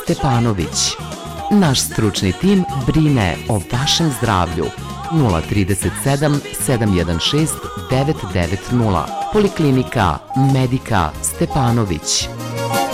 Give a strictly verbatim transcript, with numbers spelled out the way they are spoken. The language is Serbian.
Stepanović. Naš stručni tim brine o vašem zdravlju. nula tri sedam sedam jedan šest devet devet nula. Poliklinika Medika Stepanović.